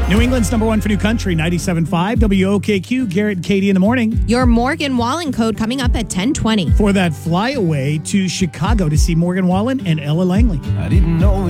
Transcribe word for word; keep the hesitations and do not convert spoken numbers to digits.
New England's number one for new country, ninety-seven point five W O K Q. Garrett and Katie in the morning. Your Morgan Wallen code coming up at ten twenty. For that flyaway to Chicago to see Morgan Wallen and Ella Langley. I didn't know